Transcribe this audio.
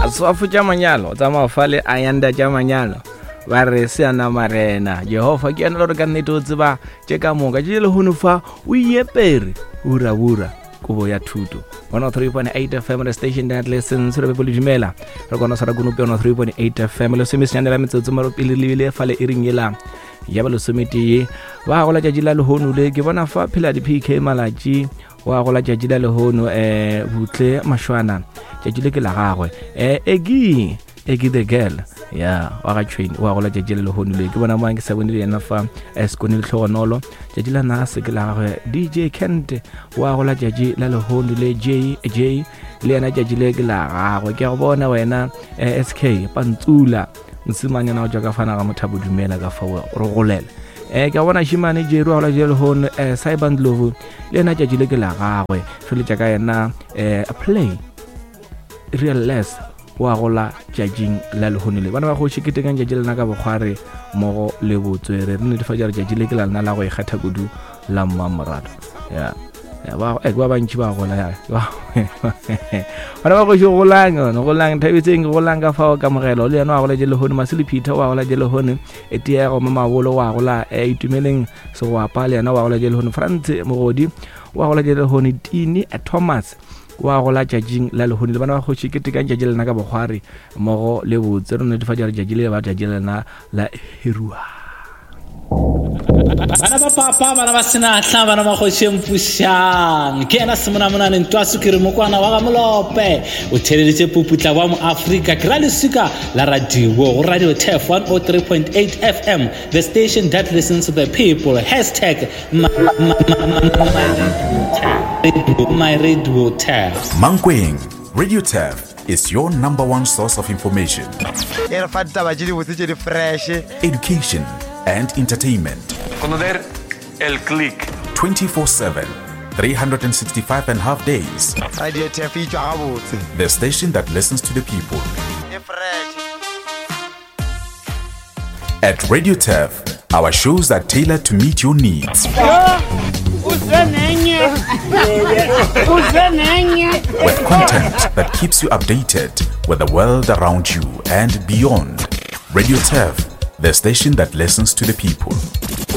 Maswafu tša manyalo tša mafale a yanda tša manyalo ba re se ana marena Jehova ke yana le ka nnete o tseba tše ka moka tše le hono fa o iepere ura kubo ya thuto 103.8 FM the station that listens to the people dumela re kona sa go no pe 103.8 FM le semisanyana la metsotso maro pele le fale e ringela ya ba le someti ba go la tša jila le hono le ke bona fa phela di PK malaji wa go la tša jila le hono butle mashwana tša jile ke la gagwe egi the girl ya wa ga train wa go la tša jile le hono le ke bona mang ke sa bone le ena fa skone le tlhogonolo tša jila na se ke la gagwe DJ Kent wa go la tša jila le hono le J le ena tša jile ke la gagwe ke go bona wena SK Pantsula msimanyana o tša ka fana ga Mothabo Dumela ka fa re golela ke bona shimane jeru wa la jile hono Saibandlovu le ena tša jile ke la gagwe fele tša ka yena play real less wa gola judging la lehonile bana ba go shiketekang judge lena ka bogware mo le botswere re netefatsa re judge le ke la nna la go ikgatha kudu la mmamorado ya ba ba ntši ba gola ya bana ba go golang thabetseng golang ka fao ka mogelo le yena wa gola jele hone Masili Peter wa gola jele hone etia go mamabolo wa gola itumeleng se go apa le yena wa gola jele hone France Mogodi wa gola jele hone Tini Thomas wa go la judging la lehoni le bana ba go shiketekang judge lena ka bogware mo le botse re netefatsa re judge le ba judge lena la herua bana ba papa bana ba sena hla bana ba go shempushang ke ena semona mona ne ntwa sukiri mokwana wa ga Molope o theleditse puputla wa mo Africa ke ra le suka la radio go radio TEF 103.8 FM the station that listens to the people #my radio TEF Mankweng Radio TEF is your number one source of information, education and entertainment. Conocer el click 24/7, 365.5 days. Radio TEF The station that listens to the people. At Radio TEF, our shows are tailored to meet your needs. With content that keeps you updated with the world around you and beyond. Radio TEF, the station that listens to the people.